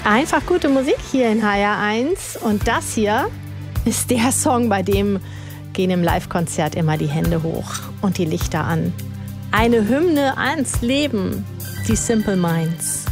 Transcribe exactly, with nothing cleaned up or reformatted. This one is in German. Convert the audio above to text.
Einfach gute Musik hier in H R eins. Und das hier ist der Song, bei dem gehen im Live-Konzert immer die Hände hoch und die Lichter an. Eine Hymne ans Leben, die Simple Minds.